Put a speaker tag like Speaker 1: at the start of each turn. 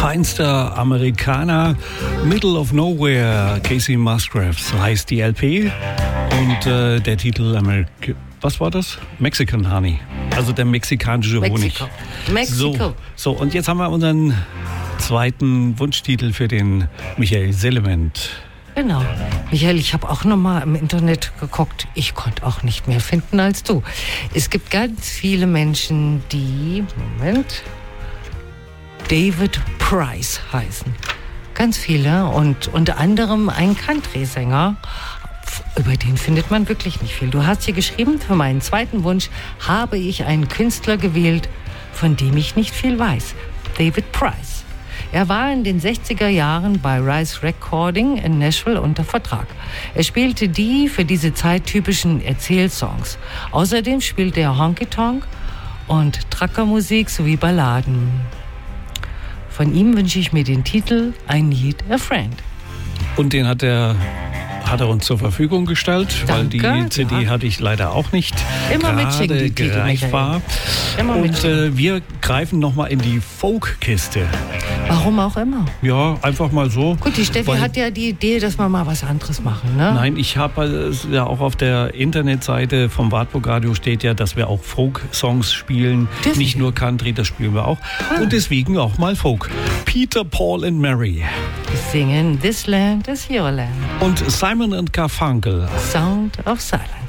Speaker 1: feinster Amerikaner, Middle of Nowhere, Casey Musgraves heißt die LP und der Titel was war das? Mexican Honey, also der mexikanische Honig.
Speaker 2: Mexiko.
Speaker 1: So, und jetzt haben wir unseren zweiten Wunschtitel für den Michael Selement.
Speaker 2: Genau. Michael, ich habe auch nochmal im Internet geguckt. Ich konnte auch nicht mehr finden als du. Es gibt ganz viele Menschen, die, David Price heißen. Ganz viele und unter anderem ein Country-Sänger. Über den findet man wirklich nicht viel. Du hast hier geschrieben, für meinen zweiten Wunsch habe ich einen Künstler gewählt, von dem ich nicht viel weiß. David Price. Er war in den 60er Jahren bei Rise Recording in Nashville unter Vertrag. Er spielte die für diese Zeit typischen Erzählsongs. Außerdem spielte er Honky-Tonk und Truckermusik sowie Balladen. Von ihm wünsche ich mir den Titel I Need a Friend.
Speaker 1: Und den hat er uns zur Verfügung gestellt, weil die CD hatte ich leider auch nicht
Speaker 2: immer
Speaker 1: gerade greifbar. Und wir greifen nochmal in die Folk-Kiste.
Speaker 2: Warum auch immer.
Speaker 1: Ja, einfach mal so.
Speaker 2: Gut, die Steffi hat ja die Idee, dass wir mal was anderes machen, ne?
Speaker 1: Nein, ich habe ja auch auf der Internetseite vom Wartburg Radio steht ja, dass wir auch Folk-Songs spielen. Nicht nur Country, das spielen wir auch. Und deswegen auch mal Folk. Peter, Paul and Mary.
Speaker 2: Die singen This Land is Your Land.
Speaker 1: Und Simon and Garfunkel.
Speaker 2: Sound of Silence.